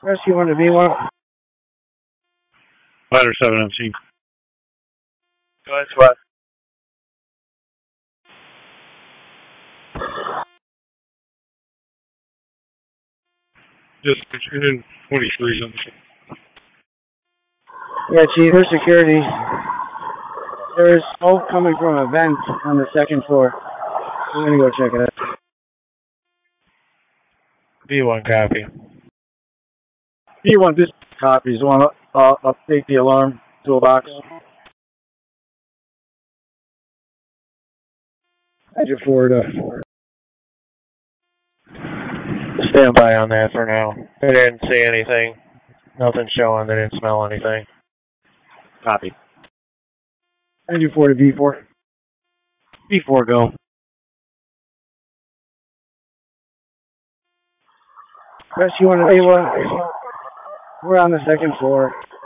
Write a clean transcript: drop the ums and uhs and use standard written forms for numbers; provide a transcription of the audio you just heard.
Rescue 1 to V1. Ladder 7 MC. Go ahead, SWAT. Just in 23 on Yeah, Chief, for security. There is smoke coming from a vent on the second floor. I'm gonna go check it out. V1 copy. V1, this copies. Want to update the alarm toolbox? Engine 4 to Stand by on that for now. They didn't see anything. Nothing showing. They didn't smell anything. copy. Engine 4 to V4. V4, go. Rescue 1 to V1. We're on the second floor.